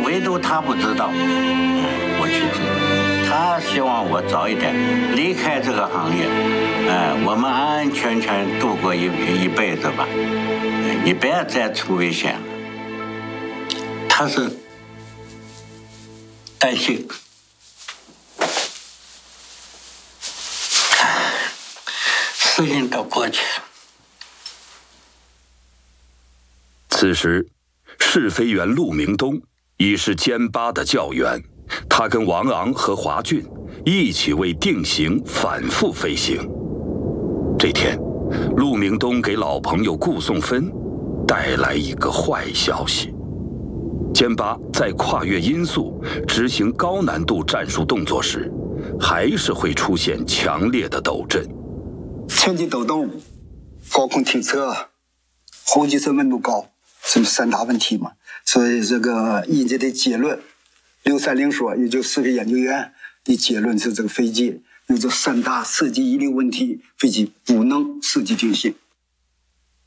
唯独他不知道，我去知道。他希望我早一点离开这个行业，我们安安全全度过一辈子吧，你不要再出危险了。他是担心。事情都过去了。 此时，试飞员陆明东已是歼8的教员，他跟王昂和华俊一起为定型反复飞行。这天，陆明东给老朋友顾颂芬带来一个坏消息：歼8在跨越音速执行高难度战术动作时，还是会出现强烈的抖震。 前机抖动、高空停车、后机身温度高，这3大问题嘛。所以这个研究的结论，630所也就试飞研究院的结论是，这个飞机有这3大设计遗留问题，飞机不能实际进行。